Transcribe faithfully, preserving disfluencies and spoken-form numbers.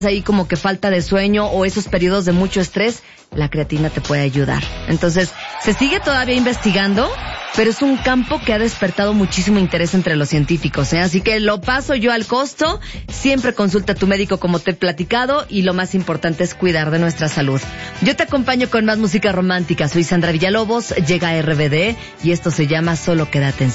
ahí como que falta de sueño o esos periodos de mucho estrés, la creatina te puede ayudar. Entonces, se sigue todavía investigando, pero es un campo que ha despertado muchísimo interés entre los científicos, ¿eh? Así que lo paso yo al costo. Siempre consulta a tu médico, como te he platicado, y lo más importante es cuidar de nuestra salud. Yo te acompaño con más música romántica. Soy Sandra Villalobos, llega a R B D y esto se llama Solo Quédate en